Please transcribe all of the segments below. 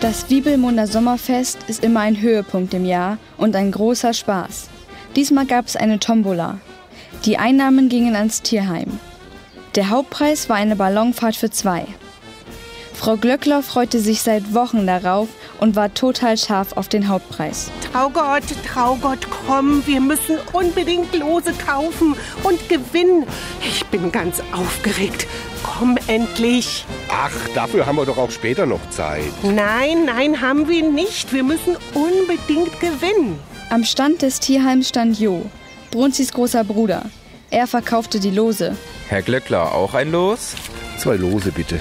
Das Wiebelmunder Sommerfest ist immer ein Höhepunkt im Jahr und ein großer Spaß. Diesmal gab es eine Tombola. Die Einnahmen gingen ans Tierheim. Der Hauptpreis war eine Ballonfahrt für 2. Frau Glöckler freute sich seit Wochen darauf und war total scharf auf den Hauptpreis. Traugott, komm, wir müssen unbedingt Lose kaufen und gewinnen. Ich bin ganz aufgeregt. Komm endlich. Ach, dafür haben wir doch auch später noch Zeit. Nein, haben wir nicht. Wir müssen unbedingt gewinnen. Am Stand des Tierheims stand Jo, Brunzis großer Bruder. Er verkaufte die Lose. Herr Glöckler, auch ein Los? 2 Lose bitte.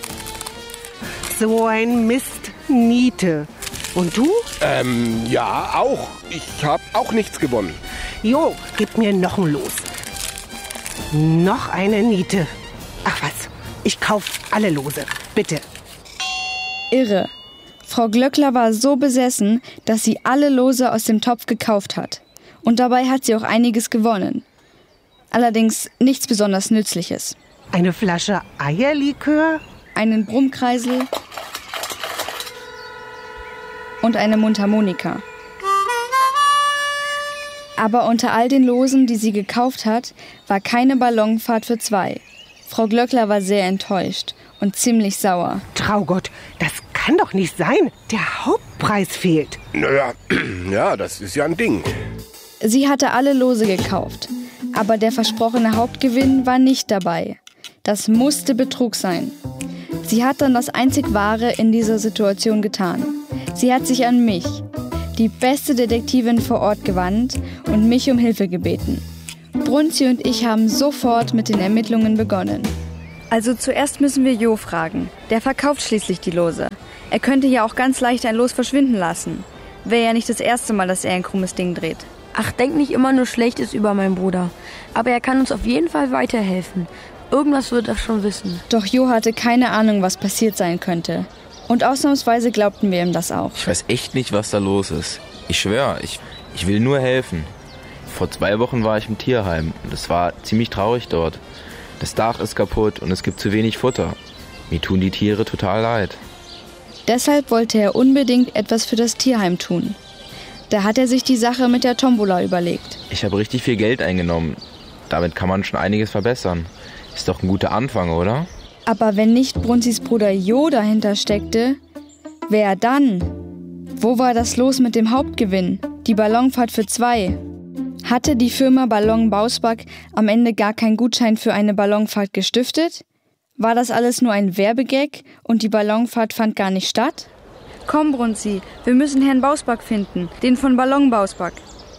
So ein Mist, Niete. Und du? Ja, auch. Ich habe auch nichts gewonnen. Jo, gib mir noch ein Los. Noch eine Niete. Ach was, ich kauf alle Lose. Bitte. Irre. Frau Glöckler war so besessen, dass sie alle Lose aus dem Topf gekauft hat. Und dabei hat sie auch einiges gewonnen. Allerdings nichts besonders Nützliches. Eine Flasche Eierlikör? Einen Brummkreisel und eine Mundharmonika. Aber unter all den Losen, die sie gekauft hat, war keine Ballonfahrt für 2. Frau Glöckler war sehr enttäuscht und ziemlich sauer. Traugott, das kann doch nicht sein. Der Hauptpreis fehlt. Naja, ja, das ist ja ein Ding. Sie hatte alle Lose gekauft, aber der versprochene Hauptgewinn war nicht dabei. Das musste Betrug sein. Sie hat dann das einzig Wahre in dieser Situation getan. Sie hat sich an mich, die beste Detektivin vor Ort, gewandt und mich um Hilfe gebeten. Brunzi und ich haben sofort mit den Ermittlungen begonnen. Also zuerst müssen wir Jo fragen. Der verkauft schließlich die Lose. Er könnte ja auch ganz leicht ein Los verschwinden lassen. Wäre ja nicht das erste Mal, dass er ein krummes Ding dreht. Ach, denk nicht immer nur Schlechtes über meinen Bruder. Aber er kann uns auf jeden Fall weiterhelfen. Irgendwas wird er schon wissen. Doch Jo hatte keine Ahnung, was passiert sein könnte. Und ausnahmsweise glaubten wir ihm das auch. Ich weiß echt nicht, was da los ist. Ich schwöre, ich will nur helfen. Vor 2 Wochen war ich im Tierheim und es war ziemlich traurig dort. Das Dach ist kaputt und es gibt zu wenig Futter. Mir tun die Tiere total leid. Deshalb wollte er unbedingt etwas für das Tierheim tun. Da hat er sich die Sache mit der Tombola überlegt. Ich habe richtig viel Geld eingenommen. Damit kann man schon einiges verbessern. Ist doch ein guter Anfang, oder? Aber wenn nicht Brunzis Bruder Jo dahinter steckte, wer dann? Wo war das Los mit dem Hauptgewinn? Die Ballonfahrt für 2. Hatte die Firma Ballon Bausback am Ende gar keinen Gutschein für eine Ballonfahrt gestiftet? War das alles nur ein Werbegag und die Ballonfahrt fand gar nicht statt? Komm, Brunzi, wir müssen Herrn Bausback finden, den von Ballon Bausback.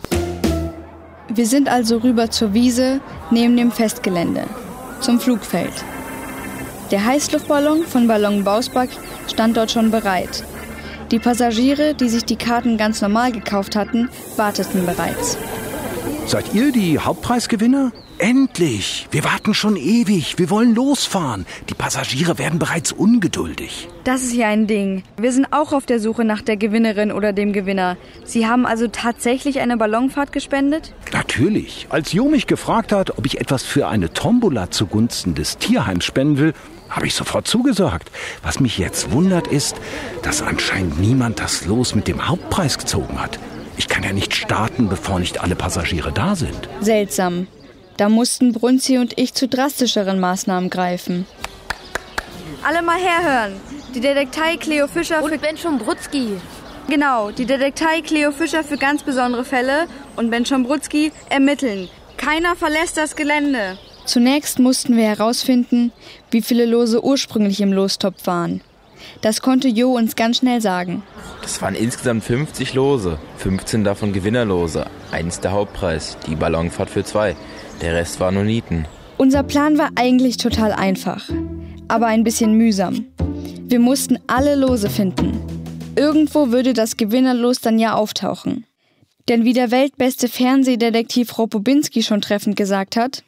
Wir sind also rüber zur Wiese neben dem Festgelände, zum Flugfeld. Der Heißluftballon von Ballon Bausback stand dort schon bereit. Die Passagiere, die sich die Karten ganz normal gekauft hatten, warteten bereits. Seid ihr die Hauptpreisgewinner? Endlich! Wir warten schon ewig. Wir wollen losfahren. Die Passagiere werden bereits ungeduldig. Das ist ja ein Ding. Wir sind auch auf der Suche nach der Gewinnerin oder dem Gewinner. Sie haben also tatsächlich eine Ballonfahrt gespendet? Natürlich. Als Jo mich gefragt hat, ob ich etwas für eine Tombola zugunsten des Tierheims spenden will, habe ich sofort zugesagt. Was mich jetzt wundert ist, dass anscheinend niemand das Los mit dem Hauptpreis gezogen hat. Ich kann ja nicht starten, bevor nicht alle Passagiere da sind. Seltsam. Da mussten Brunzi und ich zu drastischeren Maßnahmen greifen. Alle mal herhören. Die Detektei Cleo Fischer und Ben Schombrutzki. Genau, die Detektei Cleo Fischer für ganz besondere Fälle und Ben Schombrutzki ermitteln. Keiner verlässt das Gelände. Zunächst mussten wir herausfinden, wie viele Lose ursprünglich im Lostopf waren. Das konnte Jo uns ganz schnell sagen. Das waren insgesamt 50 Lose, 15 davon Gewinnerlose, 1 der Hauptpreis, die Ballonfahrt für 2. Der Rest war nur Nieten. Unser Plan war eigentlich total einfach, aber ein bisschen mühsam. Wir mussten alle Lose finden. Irgendwo würde das Gewinnerlos dann ja auftauchen. Denn wie der weltbeste Fernsehdetektiv Ropobinski schon treffend gesagt hat: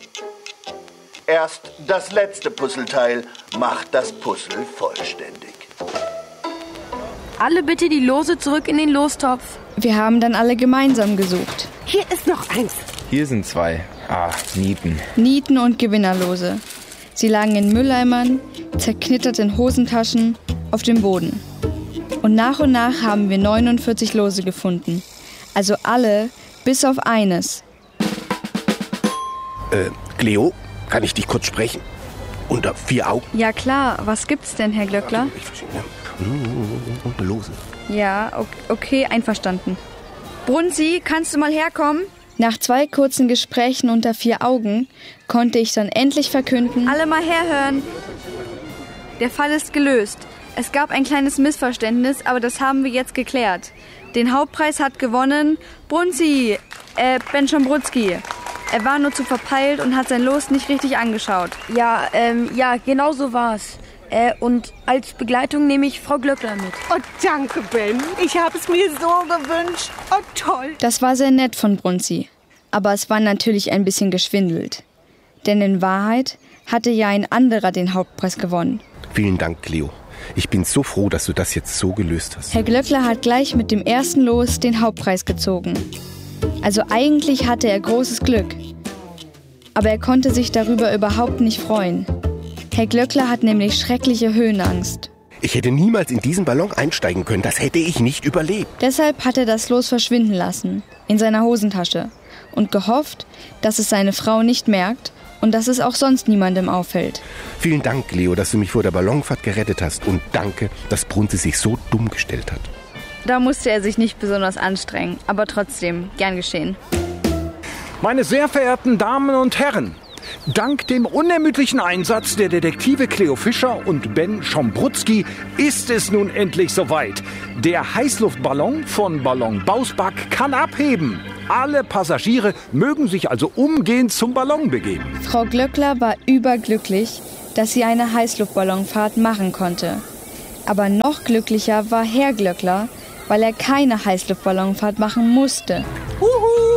Erst das letzte Puzzleteil macht das Puzzle vollständig. Alle bitte die Lose zurück in den Lostopf. Wir haben dann alle gemeinsam gesucht. Hier ist noch eins. Hier sind 2. Nieten. Nieten und Gewinnerlose. Sie lagen in Mülleimern, zerknittert in Hosentaschen, auf dem Boden. Und nach haben wir 49 Lose gefunden. Also alle, bis auf eines. Cleo, kann ich dich kurz sprechen? Unter 4 Augen? Ja klar, was gibt's denn, Herr Glöckler? Lose. Ja, okay, einverstanden. Brunzi, kannst du mal herkommen? Nach 2 kurzen Gesprächen unter 4 Augen konnte ich dann endlich verkünden: Alle mal herhören. Der Fall ist gelöst. Es gab ein kleines Missverständnis, aber das haben wir jetzt geklärt. Den Hauptpreis hat gewonnen Brunzi, Ben Schombrutski. Er war nur zu verpeilt und hat sein Los nicht richtig angeschaut. Ja, genau so war's. Und als Begleitung nehme ich Frau Glöckler mit. Oh, danke, Ben. Ich habe es mir so gewünscht. Oh, toll. Das war sehr nett von Brunzi. Aber es war natürlich ein bisschen geschwindelt. Denn in Wahrheit hatte ja ein anderer den Hauptpreis gewonnen. Vielen Dank, Cleo. Ich bin so froh, dass du das jetzt so gelöst hast. Herr Glöckler hat gleich mit dem ersten Los den Hauptpreis gezogen. Also eigentlich hatte er großes Glück. Aber er konnte sich darüber überhaupt nicht freuen. Herr Glöckler hat nämlich schreckliche Höhenangst. Ich hätte niemals in diesen Ballon einsteigen können. Das hätte ich nicht überlebt. Deshalb hat er das Los verschwinden lassen, in seiner Hosentasche. Und gehofft, dass es seine Frau nicht merkt und dass es auch sonst niemandem auffällt. Vielen Dank, Cleo, dass du mich vor der Ballonfahrt gerettet hast. Und danke, dass Brunzi sich so dumm gestellt hat. Da musste er sich nicht besonders anstrengen, aber trotzdem, gern geschehen. Meine sehr verehrten Damen und Herren, dank dem unermüdlichen Einsatz der Detektive Cleo Fischer und Ben Schombrutski ist es nun endlich soweit. Der Heißluftballon von Ballon Bausback kann abheben. Alle Passagiere mögen sich also umgehend zum Ballon begeben. Frau Glöckler war überglücklich, dass sie eine Heißluftballonfahrt machen konnte. Aber noch glücklicher war Herr Glöckler, weil er keine Heißluftballonfahrt machen musste. Huhu!